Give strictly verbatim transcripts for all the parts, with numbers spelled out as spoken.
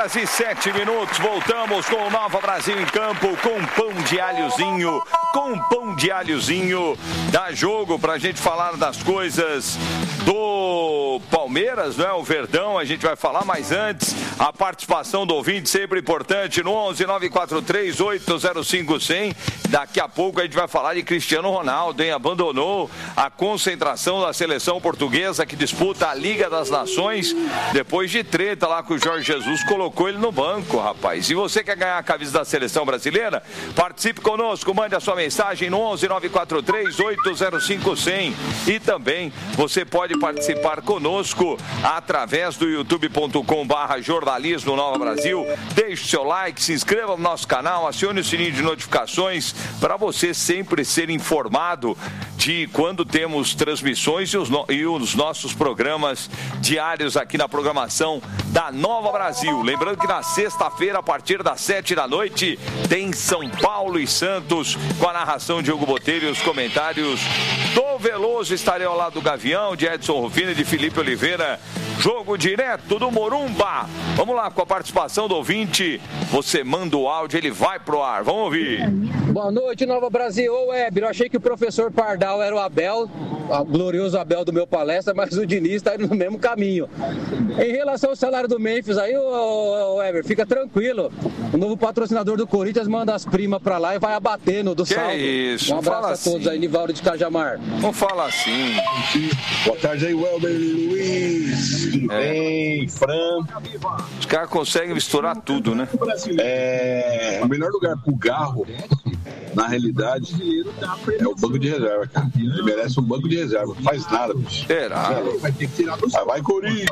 horas e sete minutos. Voltamos com o Nova Brasil em campo com pão de alhozinho. Com pão de alhozinho. Dá jogo pra gente falar das coisas do Palmeiras, não é? O Verdão, a gente vai falar, mas antes, a participação do ouvinte sempre importante no onze nove quatro três oito zero cinco zero zero. Daqui a pouco a gente vai falar de Cristiano Ronaldo, hein? Abandonou a concentração da seleção portuguesa que disputa a Liga das Nações depois de treta lá com o Jorge Jesus, colocou ele no banco, rapaz. E você quer ganhar a camisa da seleção brasileira? Participe conosco, mande a sua mensagem no onze nove quatro três oito zero cinco zero zero. E também você pode participar conosco através do youtube ponto com barra jornalismo Nova Brasil. Deixe o seu like, se inscreva no nosso canal, acione o sininho de notificações para você sempre ser informado de quando temos transmissões e os, no... e os nossos programas diários aqui na programação da Nova Brasil. Lembrando que na sexta-feira, a partir das sete da noite, tem São Paulo e Santos, com a narração de Hugo Botelho e os comentários do Veloso. Estarei ao lado do Gavião, de Edson Rufino e de Felipe Oliveira. Jogo direto do Morumba. Vamos lá com a participação do ouvinte. Você manda o áudio, ele vai pro ar. Vamos ouvir. Boa noite, Nova Brasil. Ô, Weber, eu achei que o professor Pardal era o Abel, o glorioso Abel do meu palestra, mas o Diniz está indo no mesmo caminho. Em relação ao salário do Memphis, aí, ô, ô, ô Weber, fica tranquilo. O novo patrocinador do Corinthians manda as primas pra lá e vai abatendo do que saldo. Isso, um abraço a assim. todos aí, Nivaldo de Cajamar. Não fala assim. Boa tarde aí, Weber Luiz. Tudo é. bem? Fran. Os caras conseguem misturar tudo, né? É... O melhor lugar pro Garro, na realidade, é o banco de reserva, cara. Ele merece um banco de reserva. Não faz nada, bicho. Será? Vai ter que tirar do céu. Vai, Corinthians!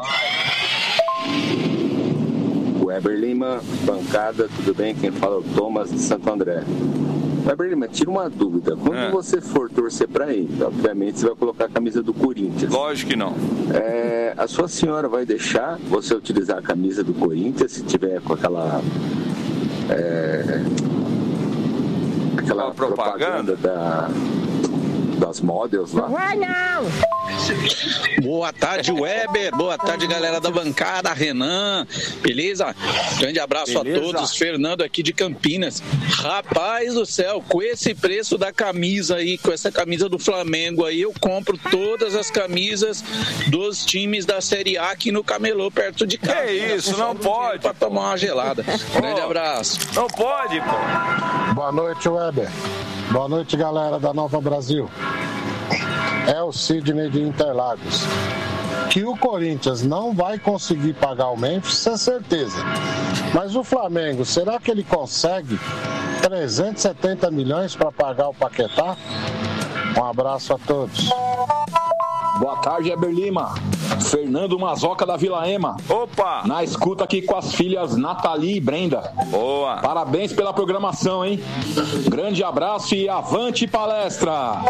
Weber Lima, bancada, tudo bem? Quem fala é o Thomas de Santo André. Weber Lima, tira uma dúvida. Quando é. você for torcer pra ele, obviamente você vai colocar a camisa do Corinthians. Lógico que não. É, a sua senhora vai deixar você utilizar a camisa do Corinthians se tiver com aquela... É, aquela propaganda, propaganda da, das models lá. Não vai não! Boa tarde, Weber. Boa tarde, galera da bancada. Renan, beleza? Grande abraço beleza. a todos. Fernando aqui de Campinas. Rapaz do céu, com esse preço da camisa aí, com essa camisa do Flamengo aí, eu compro todas as camisas dos times da Série A aqui no Camelô, perto de casa. Que isso, não pode. Pra tomar uma gelada. Grande abraço. Não pode, pô. Boa noite, Weber. Boa noite, galera da Nova Brasil. É o Sidney de Interlagos. Que o Corinthians não vai conseguir pagar o Memphis, isso é certeza. Mas o Flamengo, será que ele consegue trezentos e setenta milhões para pagar o Paquetá? Um abraço a todos. Boa tarde, Weber Lima. Fernando Mazoca da Vila Ema. Opa! Na escuta aqui com as filhas Nathalie e Brenda. Boa! Parabéns pela programação, hein? Grande abraço e avante palestra!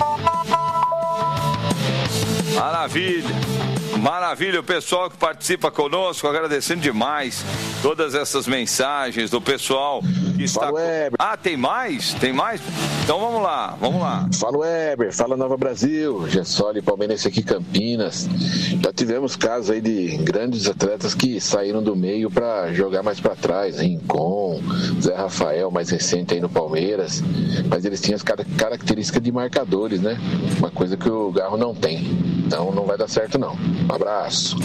Maravilha! Maravilha, o pessoal que participa conosco, agradecendo demais todas essas mensagens do pessoal que está... Fala, Weber. Ah, tem mais? Tem mais? Então vamos lá, vamos lá. Fala, Weber. Fala, Nova Brasil. Gessoli, palmeirense aqui, Campinas. Já tivemos casos aí de grandes atletas que saíram do meio para jogar mais para trás. Rincon, Zé Rafael, mais recente aí no Palmeiras. Mas eles tinham as características de marcadores, né? Uma coisa que o Garro não tem. Então não vai dar certo, não. Um abraço.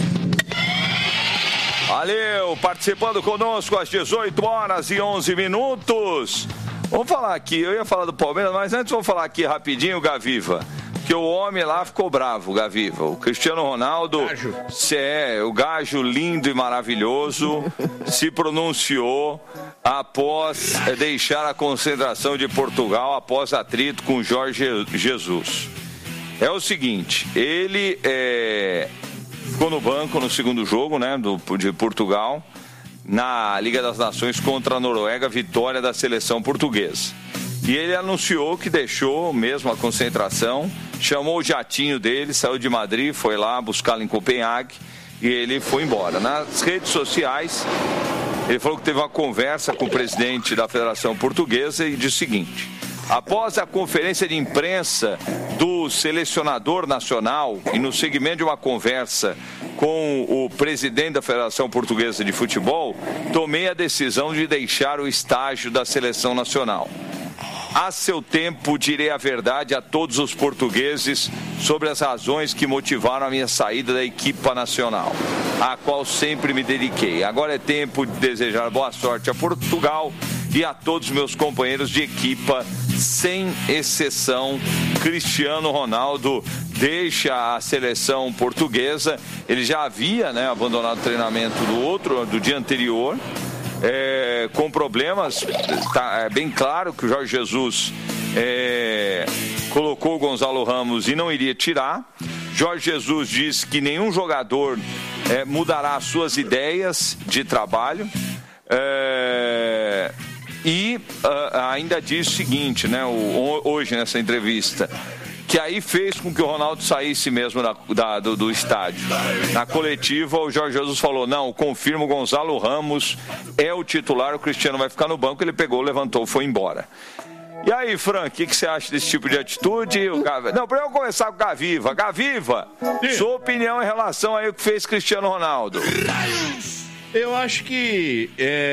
Valeu, participando conosco às dezoito horas e onze minutos. Vamos falar aqui, eu ia falar do Palmeiras, mas antes vamos falar aqui rapidinho, Gaviva. Que o homem lá ficou bravo, Gaviva. O Cristiano Ronaldo, se é, o gajo lindo e maravilhoso, se pronunciou após deixar a concentração de Portugal, após atrito com Jorge Jesus. É o seguinte, ele é, ficou no banco no segundo jogo, né, do, de Portugal, na Liga das Nações contra a Noruega, vitória da seleção portuguesa. E ele anunciou que deixou mesmo a concentração, chamou o jatinho dele, saiu de Madrid, foi lá buscá-lo em Copenhague e ele foi embora. Nas redes sociais, ele falou que teve uma conversa com o presidente da Federação Portuguesa e disse o seguinte: após a conferência de imprensa do selecionador nacional e no segmento de uma conversa com o presidente da Federação Portuguesa de Futebol, tomei a decisão de deixar o estágio da Seleção Nacional. A seu tempo, direi a verdade a todos os portugueses sobre as razões que motivaram a minha saída da equipa nacional, a qual sempre me dediquei. Agora é tempo de desejar boa sorte a Portugal e a todos os meus companheiros de equipa, sem exceção. Cristiano Ronaldo deixa a seleção portuguesa. Ele já havia, né, abandonado o treinamento do outro, do dia anterior, é, com problemas. Tá, é bem claro que o Jorge Jesus é, colocou o Gonzalo Ramos e não iria tirar. Jorge Jesus disse que nenhum jogador é, mudará as suas ideias de trabalho. É, e uh, ainda disse o seguinte, né, o, hoje nessa entrevista, que aí fez com que o Ronaldo saísse mesmo da, da, do, do estádio. Na coletiva, o Jorge Jesus falou, não, confirmo, o Gonzalo Ramos é o titular, o Cristiano vai ficar no banco. Ele pegou, levantou, foi embora. E aí, Fran, o que, que você acha desse tipo de atitude? O Gav... Não, para eu começar com o Gaviva. Gaviva, Sim. sua opinião em relação ao que fez Cristiano Ronaldo? Eu acho que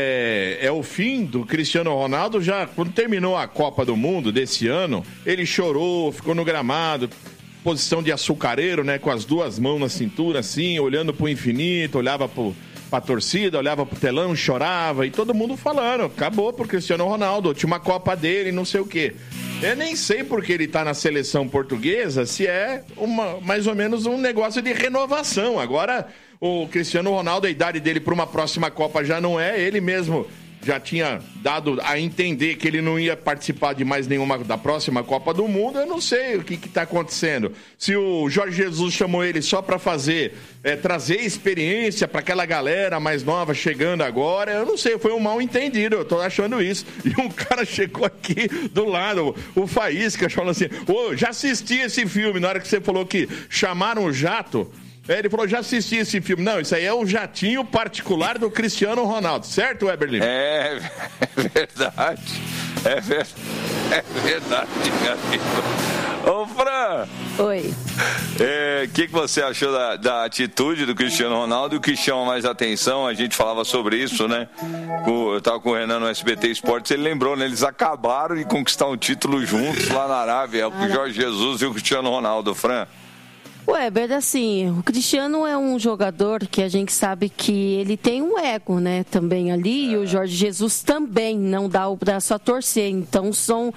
é, é o fim do Cristiano Ronaldo. Já quando terminou a Copa do Mundo desse ano, ele chorou, ficou no gramado, posição de açucareiro, né, com as duas mãos na cintura, assim, olhando pro infinito, olhava pro, pra torcida, olhava pro telão, chorava, e todo mundo falando, acabou pro Cristiano Ronaldo, última Copa dele, não sei o quê. Eu nem sei porque ele tá na seleção portuguesa, se é uma, mais ou menos um negócio de renovação. Agora, o Cristiano Ronaldo, a idade dele para uma próxima Copa já não é, ele mesmo já tinha dado a entender que ele não ia participar de mais nenhuma da próxima Copa do Mundo. Eu não sei o que está acontecendo. Se o Jorge Jesus chamou ele só para fazer, é, trazer experiência para aquela galera mais nova chegando agora, eu não sei, foi um mal entendido, eu tô achando isso. E um cara chegou aqui do lado, o Faísca, falando assim, ô, oh, já assisti esse filme, na hora que você falou que chamaram o jato. É, ele falou, já assisti esse filme. Não, isso aí é o jatinho particular do Cristiano Ronaldo, certo, Weberlin? É, é verdade. É, ver, é verdade, Gabriel. Ô, Fran. Oi. O é, que, que você achou da, da atitude do Cristiano Ronaldo? O que chama mais atenção, a gente falava sobre isso, né? Eu tava com o Renan no S B T Esportes, ele lembrou, né? Eles acabaram de conquistar um título juntos lá na Arábia, o Jorge Jesus e o Cristiano Ronaldo, Fran. Weber, assim, o Cristiano é um jogador que a gente sabe que ele tem um ego, né, também ali, é. E o Jorge Jesus também não dá o braço a torcer, então são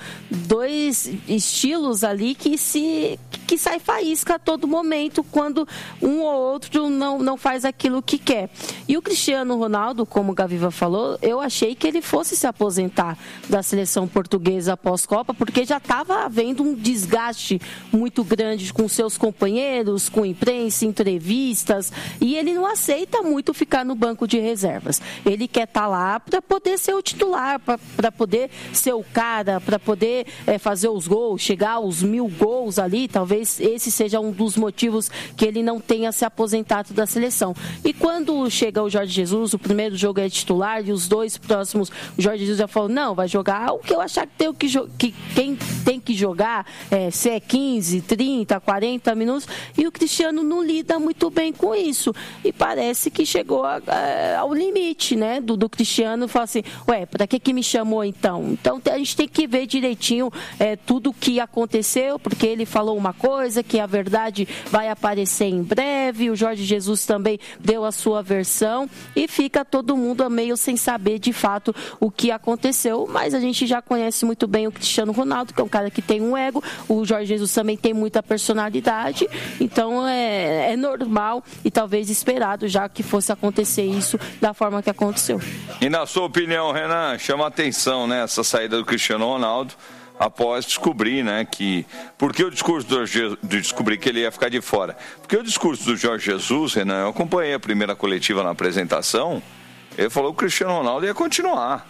dois estilos ali que se que sai faísca a todo momento quando um ou outro não, não faz aquilo que quer. E o Cristiano Ronaldo, como o Gaviva falou, eu achei que ele fosse se aposentar da seleção portuguesa após Copa, porque já estava havendo um desgaste muito grande com seus companheiros, com imprensa, entrevistas, e ele não aceita muito ficar no banco de reservas. Ele quer estar lá para poder ser o titular, para poder ser o cara, para poder é, fazer os gols, chegar aos mil gols ali. Talvez esse seja um dos motivos que ele não tenha se aposentado da seleção. E quando chega o Jorge Jesus, o primeiro jogo é titular e os dois próximos, o Jorge Jesus já falou, não, vai jogar o que eu achar que, tem que, que quem tem que jogar, é, se é quinze, trinta, quarenta minutos. E o Cristiano não lida muito bem com isso. E parece que chegou a, a, ao limite, né? Do, do Cristiano. Fala assim, ué, pra que que me chamou então? Então a gente tem que ver direitinho é, tudo o que aconteceu, porque ele falou uma coisa, que a verdade vai aparecer em breve. O Jorge Jesus também deu a sua versão. E fica todo mundo meio sem saber de fato o que aconteceu. Mas a gente já conhece muito bem o Cristiano Ronaldo, que é um cara que tem um ego. O Jorge Jesus também tem muita personalidade. Então é, é normal e talvez esperado já que fosse acontecer isso da forma que aconteceu. E na sua opinião, Renan, chama atenção, né, essa saída do Cristiano Ronaldo após descobrir, né, que... Por que o discurso do de descobrir que ele ia ficar de fora? Porque o discurso do Jorge Jesus, Renan, eu acompanhei a primeira coletiva na apresentação, ele falou que o Cristiano Ronaldo ia continuar.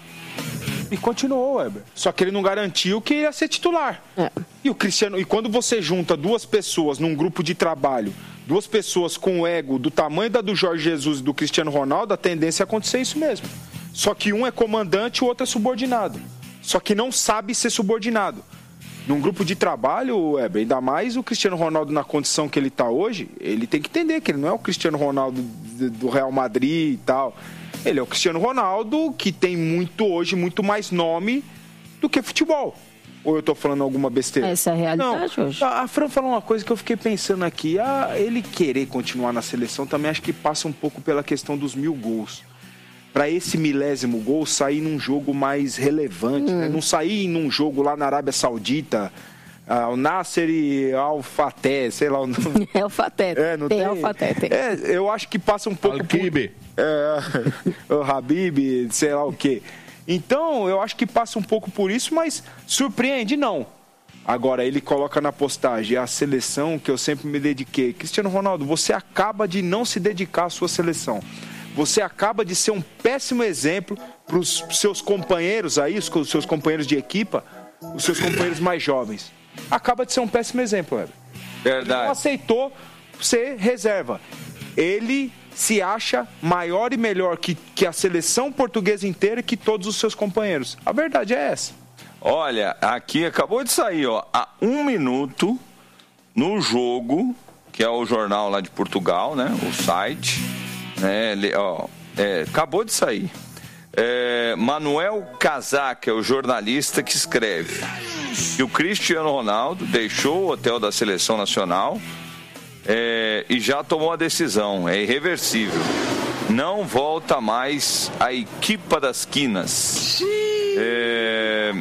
E continuou, Weber. Só que ele não garantiu que ia ser titular. É. E o Cristiano, e quando você junta duas pessoas num grupo de trabalho, duas pessoas com o ego do tamanho da do Jorge Jesus e do Cristiano Ronaldo, a tendência é acontecer isso mesmo. Só que um é comandante e o outro é subordinado. Só que não sabe ser subordinado. num grupo de trabalho, Weber, ainda mais o Cristiano Ronaldo na condição que ele está hoje, ele tem que entender que ele não é o Cristiano Ronaldo do Real Madrid e tal. Ele é o Cristiano Ronaldo que tem muito hoje, muito mais nome do que futebol. Ou eu tô falando alguma besteira? Essa é a realidade não, hoje. A Fran falou uma coisa que eu fiquei pensando aqui. Ah, ele querer continuar na seleção também acho que passa um pouco pela questão dos mil gols. Para esse milésimo gol sair num jogo mais relevante, hum. né? Não sair num jogo lá na Arábia Saudita, ah, o Nasser e Al-Fateh, sei lá o nome. É Al-Fateh, é, não tem, tem Al-Fateh, tem. É, eu acho que passa um pouco... Al-Kibi. Por, é, o Habib, sei lá o quê. Então, eu acho que passa um pouco por isso, mas surpreende, não. Agora, ele coloca na postagem a seleção que eu sempre me dediquei. Cristiano Ronaldo, você acaba de não se dedicar à sua seleção. Você acaba de ser um péssimo exemplo para os seus companheiros aí, os seus companheiros de equipa, os seus companheiros mais jovens. Acaba de ser um péssimo exemplo, Weber. Verdade. Ele não aceitou ser reserva. Ele se acha maior e melhor que, que a seleção portuguesa inteira e que todos os seus companheiros. A verdade é essa. Olha, aqui acabou de sair, ó, há um minuto no jogo, que é o jornal lá de Portugal, né? O site. É, ó, é, acabou de sair. É, Manuel Casaca é o jornalista que escreve que o Cristiano Ronaldo deixou o hotel da Seleção Nacional é, e já tomou a decisão, é irreversível. Não volta mais à equipa das quinas. É,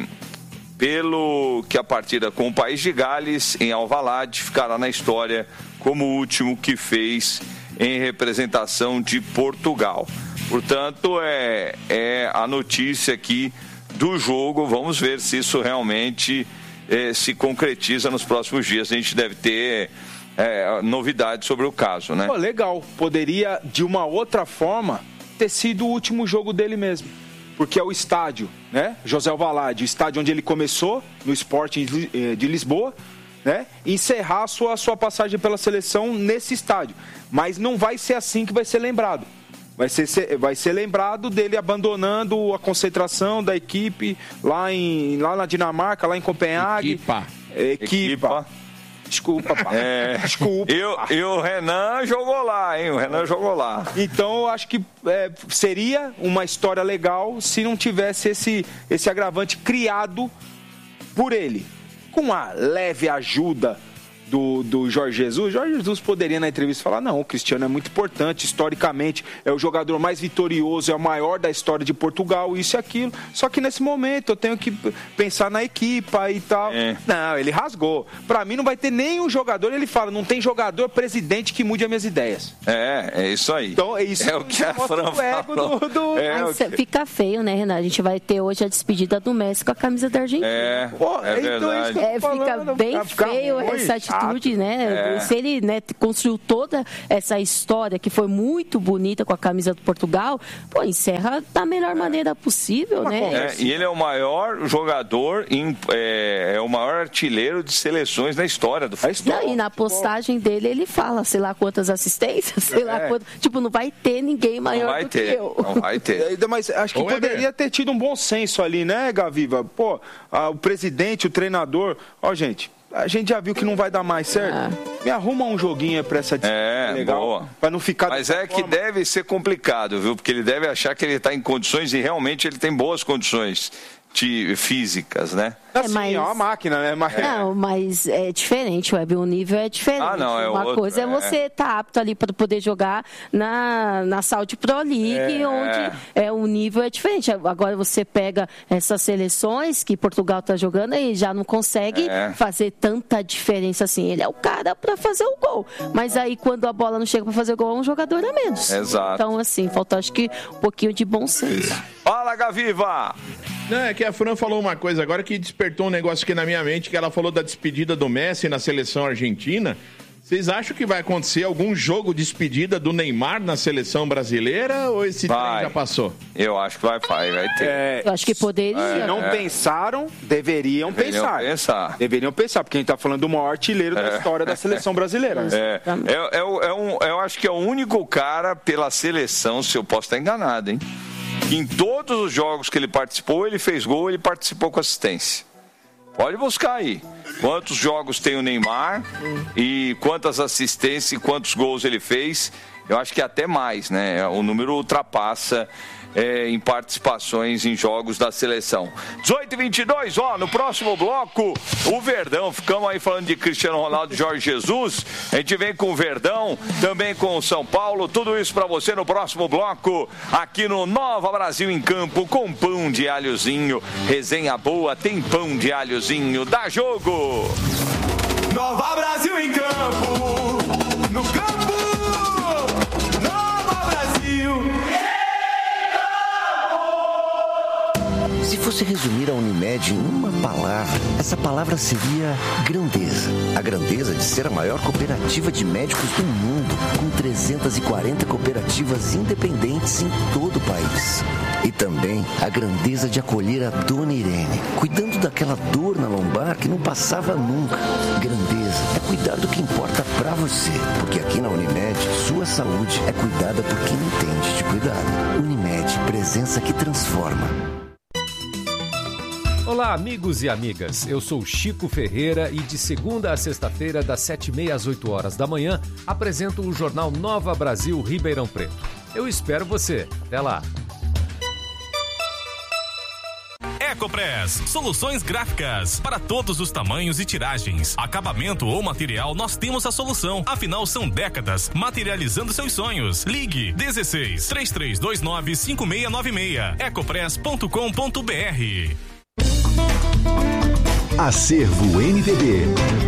pelo que a partida com o País de Gales, em Alvalade, ficará na história como o último que fez em representação de Portugal. Portanto, é, é a notícia aqui do jogo. Vamos ver se isso realmente é, se concretiza nos próximos dias. A gente deve ter é, novidades sobre o caso, né? Pô, legal. Poderia, de uma outra forma, ter sido o último jogo dele mesmo. Porque é o estádio, né? José Alvalade, o estádio onde ele começou, no Sporting de Lisboa, né? Encerrar a sua, a sua passagem pela seleção nesse estádio. Mas não vai ser assim que vai ser lembrado. Vai ser, vai ser lembrado dele abandonando a concentração da equipe lá, em, lá na Dinamarca, lá em Copenhague. Equipa. Equipa. Equipa. Desculpa, pá. É, Desculpa. E, e o Renan jogou lá, hein? O Renan jogou lá. Então, eu acho que é, seria uma história legal se não tivesse esse, esse agravante criado por ele. Com a leve ajuda do, do Jorge Jesus. Jorge Jesus poderia na entrevista falar, não, o Cristiano é muito importante, historicamente, é o jogador mais vitorioso, é o maior da história de Portugal, isso e aquilo. Só que nesse momento eu tenho que pensar na equipa e tal. É. Não, ele rasgou. Pra mim não vai ter nenhum jogador, ele fala, não tem jogador presidente que mude as minhas ideias. É, é isso aí. Então é isso. É o que a Fran falou. Do, do... É Mas que... fica feio, né, Renato? A gente vai ter hoje a despedida do Messi com a camisa da Argentina. É, Pô, é então verdade. É, fica falando, bem feio essa atitude. Né? É. Se ele, né, construiu toda essa história que foi muito bonita com a camisa do Portugal, pô, encerra da melhor maneira possível, né? É, e ele é o maior jogador, em, é, é o maior artilheiro de seleções na história do futebol. Não, e na postagem dele ele fala, sei lá quantas assistências, sei é. lá quantas. Tipo, não vai ter ninguém maior não vai do ter, que eu. Não vai ter. Mas acho que Ou poderia é ter tido um bom senso ali, né, Gaviva? Pô, a, o presidente, o treinador, ó, gente. A gente já viu que não vai dar mais, certo? Ah. Me arruma um joguinho pra essa é, legal, boa. Pra não ficar... Mas é que forma. Deve ser complicado, viu? Porque ele deve achar que ele tá em condições e realmente ele tem boas condições de, físicas, né? É, assim, mas... é uma máquina, né? Mas... Não, mas é diferente, Web, o nível é diferente. Ah, não, é uma outro, coisa é, é você estar tá apto ali para poder jogar na, na Saudi Pro League, é. onde é, o nível é diferente. Agora você pega essas seleções que Portugal está jogando e já não consegue é. fazer tanta diferença assim. Ele é o cara para fazer o gol, mas aí quando a bola não chega para fazer o gol, é um jogador a menos. Exato. Então, assim, falta acho que um pouquinho de bom senso. Fala, Gaviva! Não, é que a Fran falou uma coisa agora que despertou um negócio aqui na minha mente, que ela falou da despedida do Messi na seleção argentina. Vocês acham que vai acontecer algum jogo de despedida do Neymar na seleção brasileira ou esse vai. trem já passou? Eu acho que vai, vai, vai ter. É, Eu acho que poderia. Se não é. pensaram, deveriam, deveriam pensar. pensar. Deveriam pensar, porque a gente está falando do maior artilheiro é. da história da seleção brasileira. É. É, é, é um, eu acho que é o único cara pela seleção, se eu posso estar enganado, hein? Em todos os jogos que ele participou, ele fez gol, ele participou com assistência. Pode buscar aí. quantos jogos tem o Neymar e quantas assistências e quantos gols ele fez. Eu acho que até mais, né? O número ultrapassa é, em participações em jogos da seleção. dezoito e vinte e dois, ó, no próximo bloco, o Verdão. Ficamos aí falando de Cristiano Ronaldo e Jorge Jesus. A gente vem com o Verdão, também com o São Paulo. Tudo isso pra você no próximo bloco, aqui no Nova Brasil em Campo, com pão de alhozinho. Resenha boa, tem pão de alhozinho. Dá jogo! Nova Brasil em Campo, no campo, Nova Brasil. Se fosse resumir a Unimed em uma palavra, essa palavra seria grandeza. A grandeza de ser a maior cooperativa de médicos do mundo, com trezentas e quarenta cooperativas independentes em todo o país. E também a grandeza de acolher a Dona Irene, cuidando daquela dor na lombar que não passava nunca. Grandeza é cuidar do que importa pra você, porque aqui na Unimed, sua saúde é cuidada por quem entende de cuidar. Unimed, presença que transforma. Olá, amigos e amigas. Eu sou Chico Ferreira e de segunda a sexta-feira, das sete e meia às oito horas da manhã, apresento o jornal Nova Brasil Ribeirão Preto. Eu espero você. Até lá. Ecopress, soluções gráficas para todos os tamanhos e tiragens. Acabamento ou material, nós temos a solução. Afinal, são décadas materializando seus sonhos. Ligue dezesseis, três três dois nove, cinco seis nove seis, ecopress ponto com ponto br. Acervo M P B.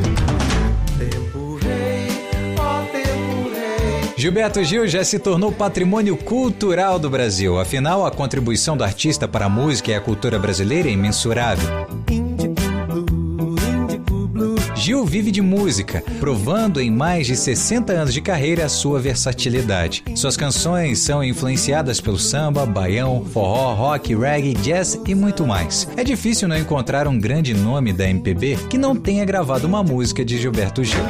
Gilberto Gil já se tornou patrimônio cultural do Brasil. Afinal, a contribuição do artista para a música e a cultura brasileira é imensurável. Gil vive de música, provando em mais de sessenta anos de carreira a sua versatilidade. Suas canções são influenciadas pelo samba, baião, forró, rock, reggae, jazz e muito mais. É difícil não encontrar um grande nome da M P B que não tenha gravado uma música de Gilberto Gil.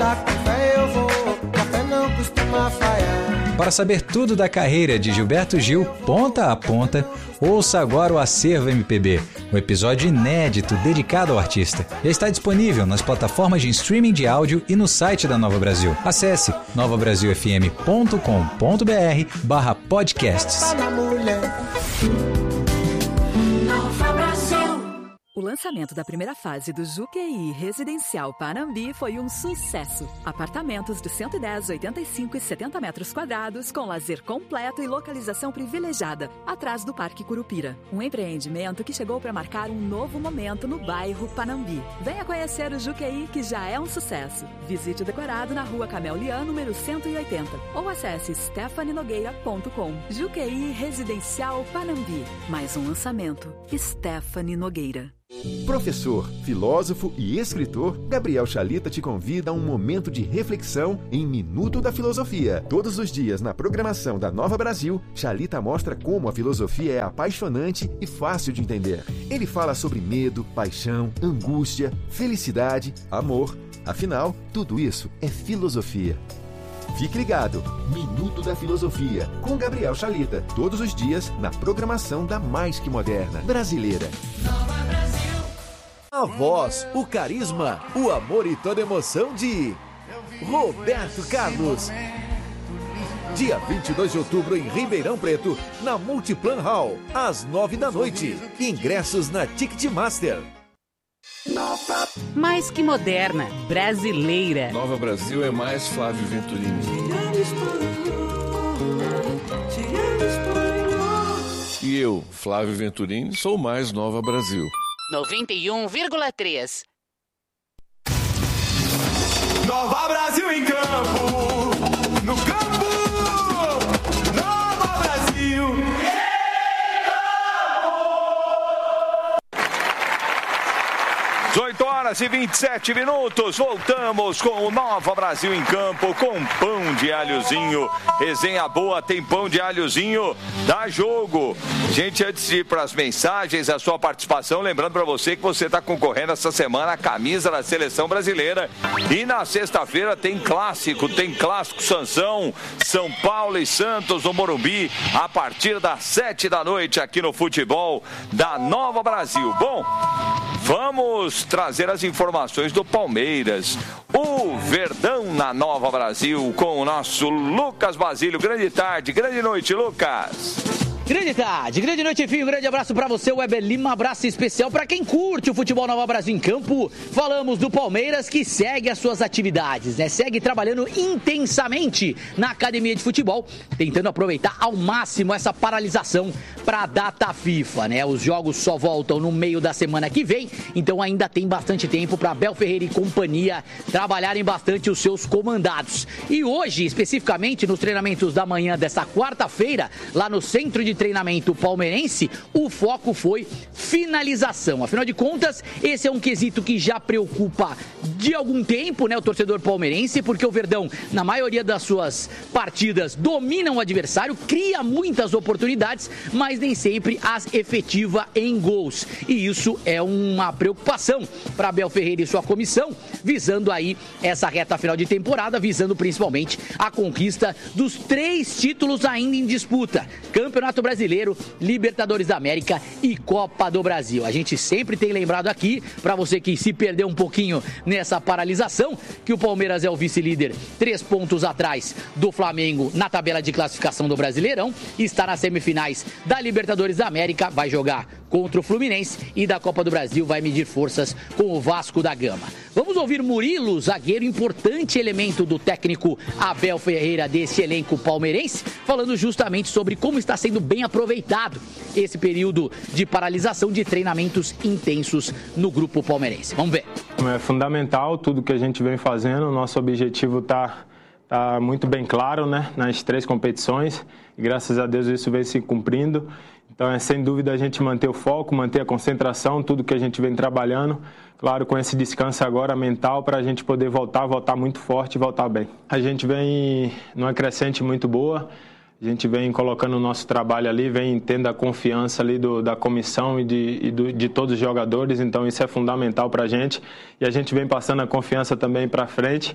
Para saber tudo da carreira de Gilberto Gil, ponta a ponta, ouça agora o Acervo M P B, um episódio inédito dedicado ao artista. Já está disponível nas plataformas de streaming de áudio e no site da Nova Brasil. Acesse nova brasil f m ponto com ponto b r barra podcasts. O lançamento da primeira fase do Juqueí Residencial Panambi foi um sucesso. Apartamentos de cento e dez, oitenta e cinco e setenta metros quadrados, com lazer completo e localização privilegiada, atrás do Parque Curupira. Um empreendimento que chegou para marcar um novo momento no bairro Panambi. Venha conhecer o Juqueí, que já é um sucesso. Visite o decorado na Rua Camel Lian, número cento e oitenta, ou acesse stephanie nogueira ponto com. Juqueí Residencial Panambi. Mais um lançamento. Stephanie Nogueira. Professor, filósofo e escritor, Gabriel Chalita te convida a um momento de reflexão em Minuto da Filosofia. Todos os dias na programação da Nova Brasil, Chalita mostra como a filosofia é apaixonante e fácil de entender. Ele fala sobre medo, paixão, angústia, felicidade, amor. Afinal, tudo isso é filosofia. Fique ligado, Minuto da Filosofia, com Gabriel Chalita, todos os dias na programação da mais que moderna brasileira. A voz, o carisma, o amor e toda emoção de Roberto Carlos. Dia vinte e dois de outubro em Ribeirão Preto, na Multiplan Hall, às nove da noite. Ingressos na Ticketmaster. Mais que moderna, brasileira. Nova Brasil é mais Flávio Venturini. E eu, Flávio Venturini, sou mais Nova Brasil. noventa e um vírgula três. Nova Brasil em campo, no campo, Nova Brasil. dezoito horas e vinte e sete minutos, voltamos com o Nova Brasil em Campo, com pão de alhozinho. Resenha boa, tem pão de alhozinho, dá jogo. Gente, antes de ir para as mensagens, a sua participação, lembrando para você que você está concorrendo essa semana a camisa da Seleção Brasileira. E na sexta-feira tem clássico, tem clássico Sansão, São Paulo e Santos no Morumbi, a partir das sete da noite aqui no futebol da Nova Brasil. Bom, vamos vamos trazer as informações do Palmeiras. O Verdão na Nova Brasil com o nosso Lucas Basílio. Grande tarde, grande noite, Lucas. Grande tarde, grande noite, enfim, um grande abraço pra você, Weber Lima, um abraço especial pra quem curte o futebol Nova Brasil em campo. Falamos do Palmeiras que segue as suas atividades, né? Segue trabalhando intensamente na academia de futebol, tentando aproveitar ao máximo essa paralisação pra data FIFA, né? Os jogos só voltam no meio da semana que vem, então ainda tem bastante tempo pra Abel Ferreira e companhia trabalharem bastante os seus comandados. E hoje, especificamente nos treinamentos da manhã dessa quarta-feira, lá no centro de treinamento palmeirense, o foco foi finalização. Afinal de contas, esse é um quesito que já preocupa de algum tempo, né, o torcedor palmeirense, porque o Verdão, na maioria das suas partidas, domina o adversário, cria muitas oportunidades, mas nem sempre as efetiva em gols. E isso é uma preocupação para Abel Ferreira e sua comissão, visando aí essa reta final de temporada, visando principalmente a conquista dos três títulos ainda em disputa: Campeonato Brasileiro, Libertadores da América e Copa do Brasil. A gente sempre tem lembrado aqui, para você que se perdeu um pouquinho nessa paralisação, que o Palmeiras é o vice-líder, três pontos atrás do Flamengo na tabela de classificação do Brasileirão, está nas semifinais da Libertadores da América, vai jogar contra o Fluminense, e da Copa do Brasil vai medir forças com o Vasco da Gama. Vamos ouvir Murilo, zagueiro, importante elemento do técnico Abel Ferreira desse elenco palmeirense, falando justamente sobre como está sendo bem aproveitado esse período de paralisação de treinamentos intensos no grupo palmeirense. Vamos ver. É fundamental tudo que a gente vem fazendo, o nosso objetivo está tá muito bem claro, né, nas três competições, e graças a Deus isso vem se cumprindo. Então é sem dúvida a gente manter o foco, manter a concentração, tudo que a gente vem trabalhando, claro, com esse descanso agora mental para a gente poder voltar, voltar muito forte e voltar bem. A gente vem numa crescente muito boa, a gente vem colocando o nosso trabalho ali, vem tendo a confiança ali do, da comissão e, de, e do, de todos os jogadores, então isso é fundamental para a gente, e a gente vem passando a confiança também para frente.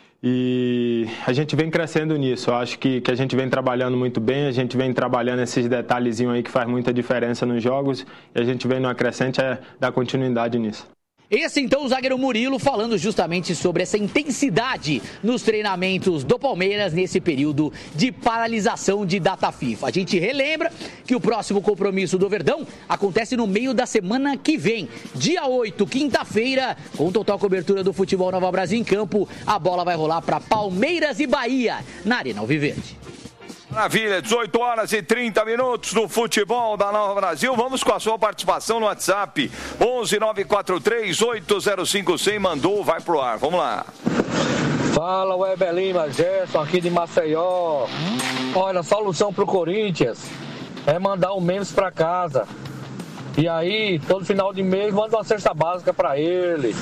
E a gente vem crescendo nisso, eu acho que, que a gente vem trabalhando muito bem, a gente vem trabalhando esses detalhezinhos aí que faz muita diferença nos jogos, e a gente vem numa crescente é dar continuidade nisso. Esse então o zagueiro Murilo falando justamente sobre essa intensidade nos treinamentos do Palmeiras nesse período de paralisação de data FIFA. A gente relembra que o próximo compromisso do Verdão acontece no meio da semana que vem, dia oito, quinta-feira, com total cobertura do futebol Nova Brasil em campo. A bola vai rolar para Palmeiras e Bahia na Arena Alviverde. Maravilha, dezoito horas e trinta minutos no futebol da Nova Brasil. Vamos com a sua participação no WhatsApp. onze nove quatro três oito zero cinco cem. Mandou, vai pro ar. Vamos lá. Fala, Weber Lima, Gerson aqui de Maceió. Olha, a solução pro Corinthians é mandar o menos pra casa. E aí, todo final de mês, manda uma cesta básica pra ele.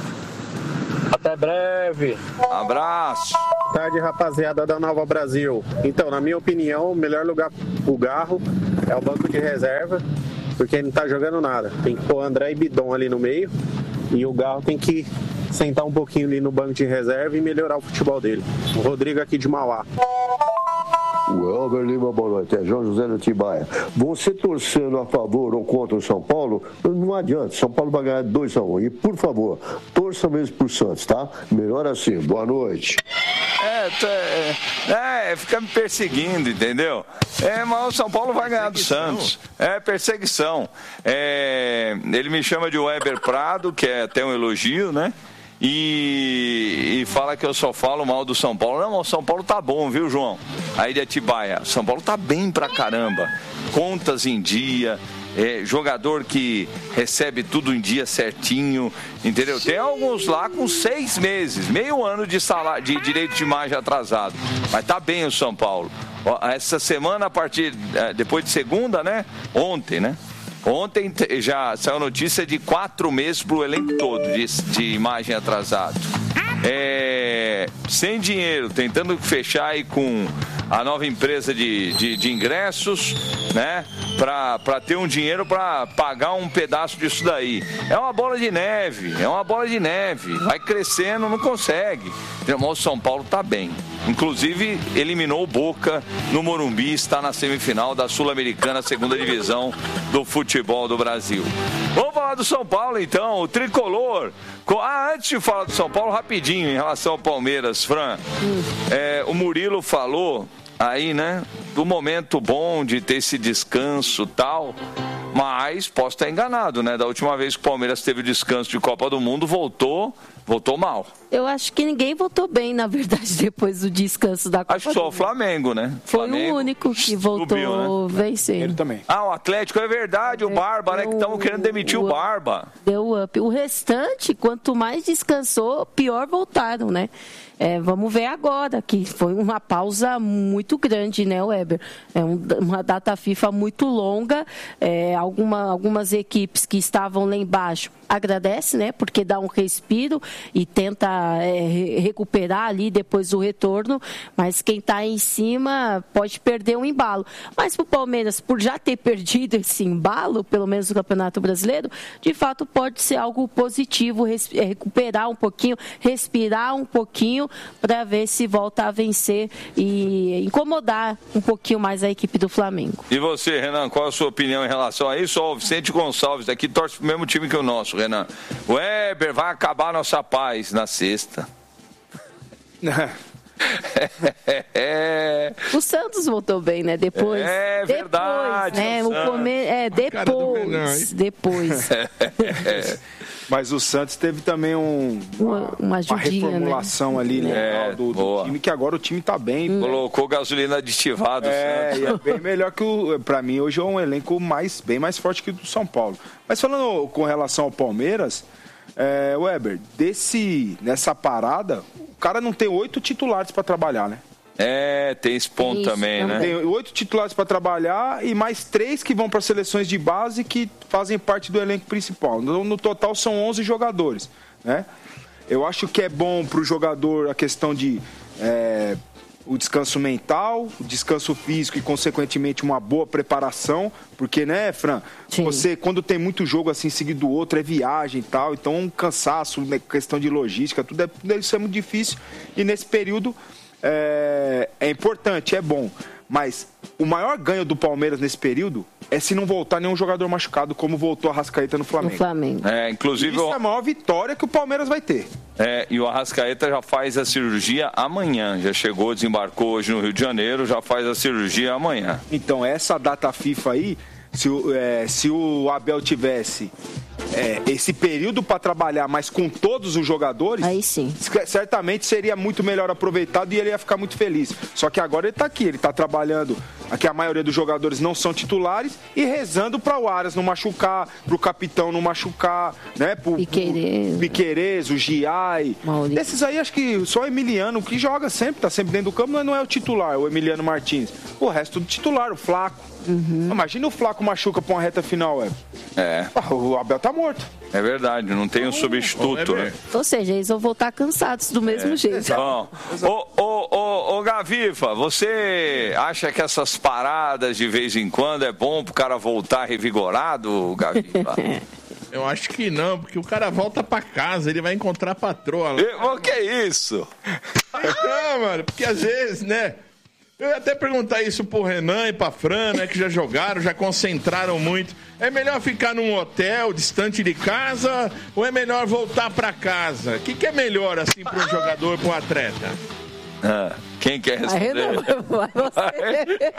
Até breve. Abraço. Boa tarde, rapaziada da Nova Brasil. Então, na minha opinião, o melhor lugar pro Garro é o banco de reserva, porque ele não tá jogando nada. Tem que pôr André e Bidon ali no meio, e o Garro tem que sentar um pouquinho ali no banco de reserva e melhorar o futebol dele. O Rodrigo aqui de Mauá. Weber Lima, boa noite. É João José do Tibaia. Você torcendo a favor ou contra o São Paulo, não adianta. São Paulo vai ganhar dois a um. E, por favor, torça mesmo pro Santos, tá? Melhor assim. Boa noite. É, é, é, fica me perseguindo, entendeu? É, mas o São Paulo vai ganhar do Santos. É perseguição. É, ele me chama de Weber Prado, que é até um elogio, né? E, e fala que eu só falo mal do São Paulo. Não, o São Paulo tá bom, viu, João? Aí de Atibaia, São Paulo tá bem pra caramba. Contas em dia, é, jogador que recebe tudo em dia certinho, entendeu? Tem alguns lá com seis meses, meio ano de, salário, de direito de imagem atrasado. Mas tá bem o São Paulo. Essa semana, a partir, depois de segunda, né? Ontem, né? Ontem já saiu notícia de quatro meses para o elenco todo de, de imagem atrasado. É, sem dinheiro, tentando fechar aí com a nova empresa de, de, de ingressos, né? Para ter um dinheiro para pagar um pedaço disso daí. É uma bola de neve, é uma bola de neve. Vai crescendo, não consegue. Mas o São Paulo tá bem. Inclusive, eliminou o Boca no Morumbi, está na semifinal da Sul-Americana, segunda divisão do futebol do Brasil. Vamos falar do São Paulo, então. O tricolor. Ah, antes de falar do São Paulo, rapidinho, em relação ao Palmeiras, Fran. É, o Murilo falou aí, né, do momento bom de ter esse descanso e tal, mas posso estar enganado, né? Da última vez que o Palmeiras teve descanso de Copa do Mundo, voltou, voltou mal. Eu acho que ninguém voltou bem, na verdade, depois do descanso da Copa. Acho que só o Flamengo, né? Foi Flamengo, o único que voltou subiu, né? vencendo. Ele também. Ah, o Atlético, é verdade, o Barba, né? Que estavam querendo demitir o, o Barba. Deu up. O restante, quanto mais descansou, pior voltaram, né? É, vamos ver agora, que foi uma pausa muito grande, né, Weber? É um, uma data FIFA muito longa. É, alguma, algumas equipes que estavam lá embaixo agradecem, né? Porque dá um respiro e tenta é, recuperar ali depois do retorno. Mas quem está em cima pode perder um embalo. Mas para o Palmeiras, por já ter perdido esse embalo, pelo menos no Campeonato Brasileiro, de fato pode ser algo positivo, res, recuperar um pouquinho, respirar um pouquinho, para ver se volta a vencer e incomodar um pouquinho mais a equipe do Flamengo. E você, Renan, qual a sua opinião em relação a isso? Ó, o Vicente Gonçalves aqui torce pro mesmo time que o nosso, Renan. O Weber vai acabar nossa paz na sexta. É. O Santos voltou bem, né? Depois. É verdade. Depois, né? O come... É, depois. Depois. Mas o Santos teve também um, uma, uma, uma reformulação, né? ali, né? É, do, do time, que agora o time tá bem. Hum. Colocou gasolina aditivada. É, e é bem melhor que o... Pra mim, hoje é um elenco mais, bem mais forte que o do São Paulo. Mas falando com relação ao Palmeiras, é, Weber, desse, nessa parada, o cara não tem oito titulares para trabalhar, né? É, tem esse ponto Isso, também, né? Tem oito titulares para trabalhar e mais três que vão para seleções de base que fazem parte do elenco principal. No, no total são onze jogadores, né? Eu acho que é bom para o jogador a questão de é, o descanso mental, o descanso físico e, consequentemente, uma boa preparação. Porque, né, Fran? Sim. Você, quando tem muito jogo assim, seguido do outro, é viagem e tal. Então, um cansaço, né, questão de logística, tudo, é, tudo isso é muito difícil. E nesse período... É, é importante, é bom, mas o maior ganho do Palmeiras nesse período é se não voltar nenhum jogador machucado, como voltou a Arrascaeta no Flamengo. No Flamengo. É, inclusive, isso é a maior vitória que o Palmeiras vai ter. É, e o Arrascaeta já faz a cirurgia amanhã, já chegou, desembarcou hoje no Rio de Janeiro, já faz a cirurgia amanhã. Então, essa data FIFA aí, se o, é, se o Abel tivesse... É, esse período para trabalhar, mas com todos os jogadores, aí sim, certamente seria muito melhor aproveitado e ele ia ficar muito feliz. Só que agora ele está aqui, ele está trabalhando, aqui a maioria dos jogadores não são titulares e rezando para o Aras não machucar, para o capitão não machucar, né? Pro, Piquerez, Piquerez, o Giai. Maurício. Esses aí acho que só o Emiliano, que joga sempre, está sempre dentro do campo, mas não é o titular, o Emiliano Martins. O resto do titular, o Flaco. Uhum. Imagina o Flaco machuca pra uma reta final, é. É. O Abel tá morto. É verdade, não tem um substituto, né? Ou seja, eles vão voltar cansados do mesmo é. jeito. Bom, ô, ô, ô, ô, Gavifa, você acha que essas paradas de vez em quando é bom pro cara voltar revigorado, Gavifa? Eu acho que não, porque o cara volta pra casa, ele vai encontrar a patroa lá. E, o que é isso? Não, mano, porque às vezes, né? Eu ia até perguntar isso pro Renan e pra Fran, né? Que já jogaram, já concentraram muito. É melhor ficar num hotel distante de casa ou é melhor voltar pra casa? O que, que é melhor, assim, pra um jogador, pra um atleta? Ah, quem quer responder? Vai você.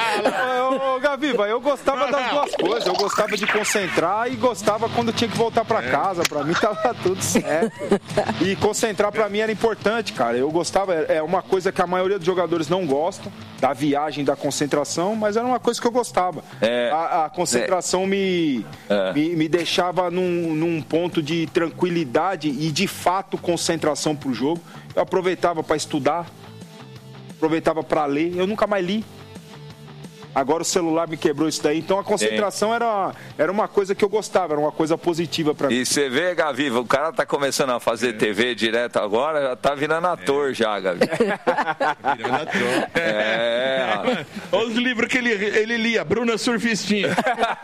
Ô, Gaviva, eu gostava das duas coisas. Eu gostava de concentrar e gostava quando tinha que voltar pra casa. Pra mim tava tudo certo. E concentrar pra mim era importante, cara. Eu gostava, é uma coisa que a maioria dos jogadores não gostam, da viagem, da concentração, mas era uma coisa que eu gostava. É, a, a concentração é, me, é. me, me deixava num, num ponto de tranquilidade e, de fato, concentração pro jogo. Eu aproveitava para estudar, aproveitava para ler. Eu nunca mais li. Agora o celular me quebrou isso daí. Então a concentração era, era uma coisa que eu gostava, era uma coisa positiva pra mim. E você vê, Gavi, o cara tá começando a fazer T V direto agora, já tá virando ator já, Gavi. Virando ator. É. Olha os livros que ele, ele lia, Bruna Surfistinha.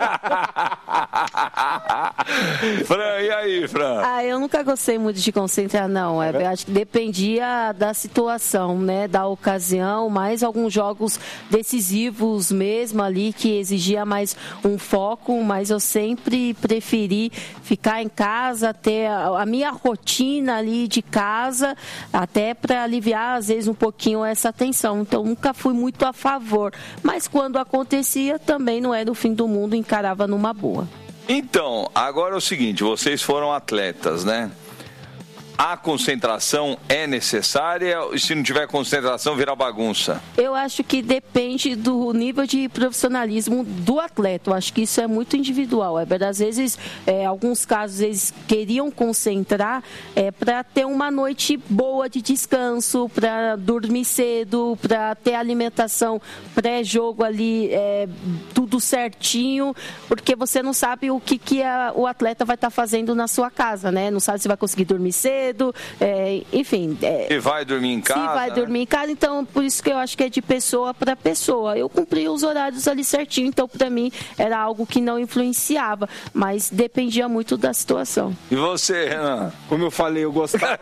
Fran, e aí, Fran? Ah, eu nunca gostei muito de concentrar, não. É, eu acho que dependia da situação, né? Da ocasião, mais alguns jogos decisivos mesmo ali, que exigia mais um foco, mas eu sempre preferi ficar em casa, ter a, a minha rotina ali de casa, até para aliviar, às vezes, um pouquinho essa tensão. Então, nunca fui muito a favor. Mas quando acontecia, também não era o fim do mundo, encarava numa boa. Então, agora é o seguinte, vocês foram atletas, né? A concentração é necessária e se não tiver concentração vira bagunça? Eu acho que depende do nível de profissionalismo do atleta. Eu acho que isso é muito individual. É verdade, às vezes, é, alguns casos, eles queriam concentrar é, para ter uma noite boa de descanso, para dormir cedo, para ter alimentação pré-jogo ali, é, tudo certinho, porque você não sabe o que, que a, o atleta vai estar fazendo na sua casa, né? Não sabe se vai conseguir dormir cedo. É, enfim. É, e vai dormir em casa? Se vai né? dormir em casa, então por isso que eu acho que é de pessoa para pessoa. Eu cumpri os horários ali certinho, então para mim era algo que não influenciava, mas dependia muito da situação. E você, Renan? Como eu falei, eu gostava.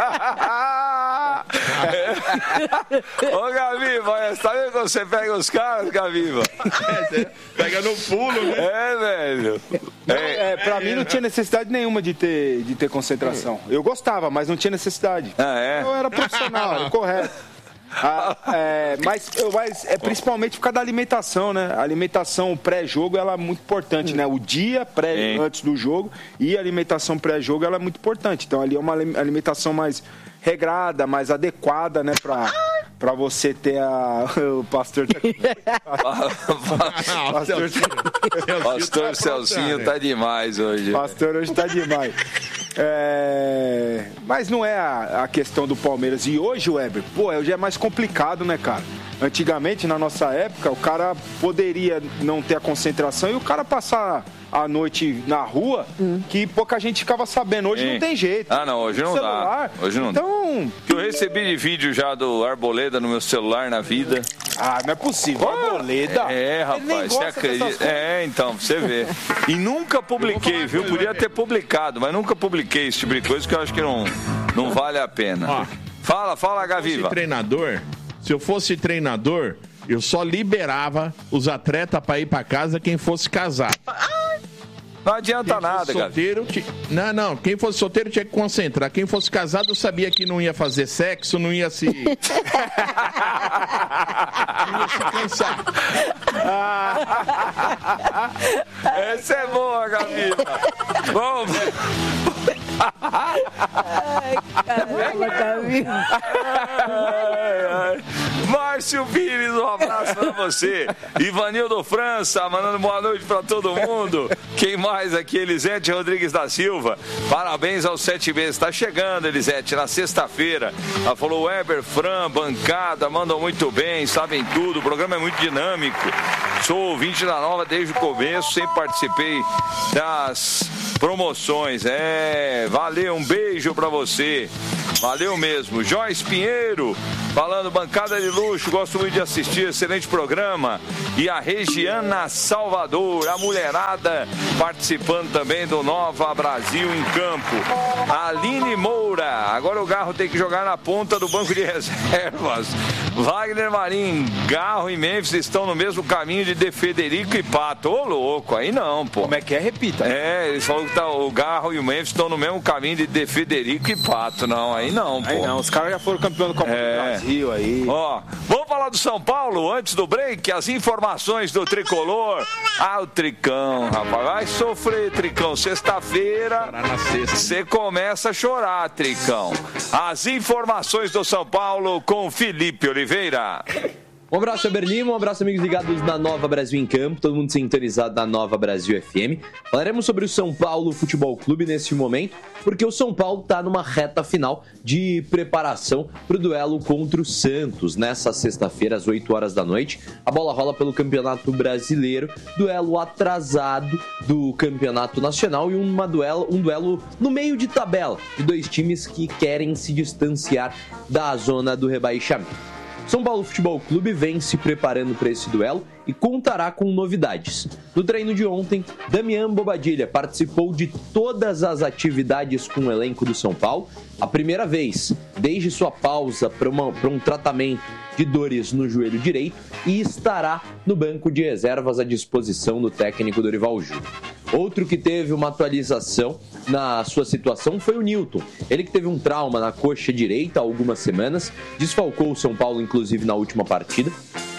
Ô, Gaviva, sabe quando você pega os caras, Gaviva? É, pega no pulo, né? É, velho. Não, é, pra mim não tinha necessidade nenhuma de ter, de ter concentração. Eu gostava, mas não tinha necessidade. Ah, é? Eu era profissional, era correto. Ah, é, mas, mas é principalmente por causa da alimentação, né? A alimentação pré-jogo ela é muito importante, né? O dia pré, antes do jogo e a alimentação pré-jogo ela é muito importante. Então ali é uma alimentação mais regrada, mais adequada, né? Pra, pra você ter a... O pastor tá... pastor, pastor Celcinho tá demais hoje. Pastor hoje tá demais. É... Mas não é a, a questão do Palmeiras. E hoje, Weber, pô, hoje é mais complicado, né, cara? Antigamente, na nossa época, o cara poderia não ter a concentração e o cara passar a noite na rua, hum. que pouca gente ficava sabendo. Hoje Sim. não tem jeito. Ah, não, hoje não celular. dá. Hoje não então... dá. Eu recebi de vídeo já do Arboleda no meu celular na vida. Ah, não é possível. Arboleda? É, rapaz, você acredita? É, então, pra você ver. E nunca publiquei, viu? Podia ter publicado, mas nunca publiquei esse tipo de coisa que eu acho que não, não vale a pena. Ó, fala, fala, Gaviva. Se fosse treinador, se eu fosse treinador, eu só liberava os atletas pra ir pra casa quem fosse casado. Não adianta quem nada, solteiro, t... Não, não. Quem fosse solteiro tinha que concentrar. Quem fosse casado sabia que não ia fazer sexo, não ia se... não ia se cansar. Essa é boa, Gaviva. Vamos... Ai, caramba, Gaviva. Márcio Pires, um abraço pra você. Ivanildo França, mandando boa noite pra todo mundo. Quem mais aqui? Elisete Rodrigues da Silva. Parabéns aos sete meses. Tá chegando, Elisete, na sexta-feira. Ela falou, Weber, Fran, bancada, mandam muito bem, sabem tudo. O programa é muito dinâmico. Sou ouvinte da Nova desde o começo, sempre participei das promoções. É, valeu, um beijo pra você. Valeu mesmo. Joyce Pinheiro, falando bancada de luxo, gosto muito de assistir, excelente programa. E a Regiana Salvador, a mulherada, participando também do Nova Brasil em Campo. A Aline Moura, agora o Garro tem que jogar na ponta do banco de reservas. Wagner Marim, Garro e Memphis estão no mesmo caminho de De Federico e Pato. Ô, louco, aí não, pô. Como é que é? Repita. É, eles falaram que tá, o Garro e o Memphis estão no mesmo caminho de De Federico e Pato. Não, aí não, pô. Aí não, os caras já foram campeão do Copa é. do Brasil aí. Ó, vamos falar do São Paulo antes do break, as informações do Tricolor. Ah, o Tricão, rapaz, vai sofrer, Tricão. Sexta-feira, você começa a chorar, Tricão. As informações do São Paulo com Felipe Oliveira. Um abraço, Weber Lima, um abraço, amigos ligados na Nova Brasil em Campo, todo mundo sintonizado na Nova Brasil F M. Falaremos sobre o São Paulo Futebol Clube neste momento, porque o São Paulo está numa reta final de preparação para o duelo contra o Santos. Nessa sexta-feira, às oito horas da noite, a bola rola pelo Campeonato Brasileiro, duelo atrasado do Campeonato Nacional e uma duelo, um duelo no meio de tabela de dois times que querem se distanciar da zona do rebaixamento. São Paulo Futebol Clube vem se preparando para esse duelo e contará com novidades. No treino de ontem, Damian Bobadilla participou de todas as atividades com o elenco do São Paulo, a primeira vez desde sua pausa para um tratamento de dores no joelho direito, e estará no banco de reservas à disposição do técnico Dorival Júnior. Outro que teve uma atualização na sua situação foi o Nilton. Ele que teve um trauma na coxa direita há algumas semanas, desfalcou o São Paulo inclusive na última partida.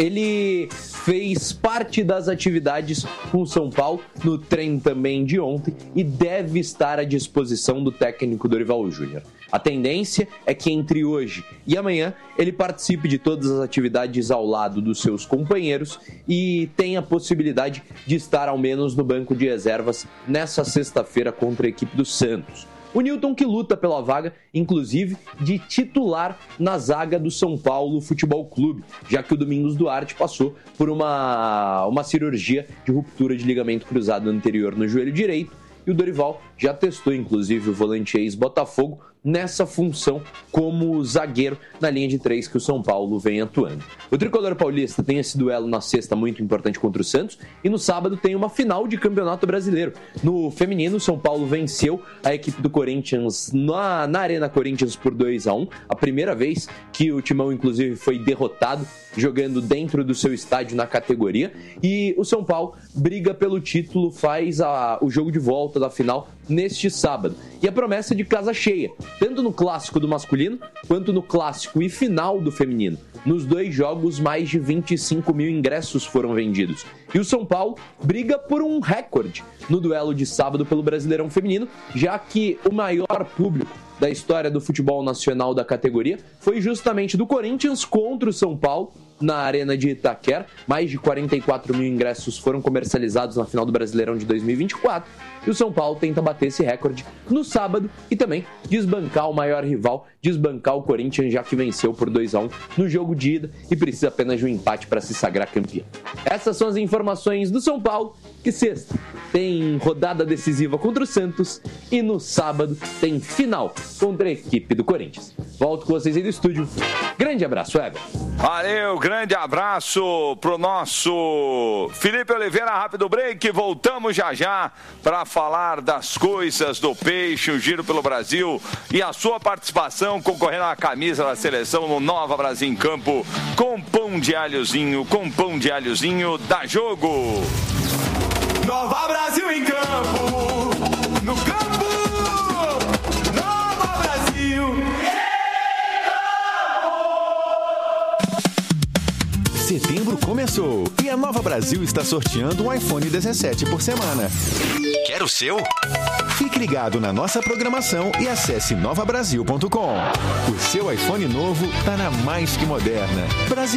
Ele fez parte das atividades com o São Paulo no treino também de ontem e deve estar à disposição do técnico Dorival Júnior. A tendência é que entre hoje e amanhã ele participe de todas as atividades ao lado dos seus companheiros e tenha a possibilidade de estar ao menos no banco de reservas nessa sexta-feira contra a equipe do Santos. O Nilton que luta pela vaga, inclusive, de titular na zaga do São Paulo Futebol Clube, já que o Domingos Duarte passou por uma, uma cirurgia de ruptura de ligamento cruzado anterior no joelho direito, e o Dorival já testou, inclusive, o volante ex-Botafogo nessa função como zagueiro na linha de três que o São Paulo vem atuando. O tricolor paulista tem esse duelo na sexta muito importante contra o Santos e no sábado tem uma final de Campeonato Brasileiro. No feminino, o São Paulo venceu a equipe do Corinthians na, na Arena Corinthians por dois a um, a primeira vez que o Timão, inclusive, foi derrotado jogando dentro do seu estádio na categoria, e o São Paulo briga pelo título, faz a, o jogo de volta da final neste sábado. E a promessa de casa cheia, tanto no clássico do masculino, quanto no clássico e final do feminino. Nos dois jogos, mais de vinte e cinco mil ingressos foram vendidos. E o São Paulo briga por um recorde no duelo de sábado pelo Brasileirão Feminino, já que o maior público da história do futebol nacional da categoria foi justamente do Corinthians contra o São Paulo, na Arena de Itaquera. Mais de quarenta e quatro mil ingressos foram comercializados na final do Brasileirão de dois mil e vinte e quatro. E o São Paulo tenta bater esse recorde no sábado e também desbancar o maior rival, desbancar o Corinthians, já que venceu por dois a um no jogo de ida e precisa apenas de um empate para se sagrar campeão. Essas são as informações do São Paulo, que sexta tem rodada decisiva contra o Santos e no sábado tem final contra a equipe do Corinthians. Volto com vocês aí do estúdio. Grande abraço, Eber. Valeu, grande abraço pro nosso Felipe Oliveira. Rápido break, voltamos já já para falar das coisas do peixe, o giro pelo Brasil e a sua participação concorrendo à camisa da seleção no Nova Brasil em Campo com pão de alhozinho, com pão de alhozinho, dá jogo. Nova Brasil em Campo, no campo, Nova Brasil. Setembro começou e a Nova Brasil está sorteando um iPhone dezessete por semana. Quer o seu? Fique ligado na nossa programação e acesse nova brasil ponto com. O seu iPhone novo está na Mais Que Moderna. Brasil.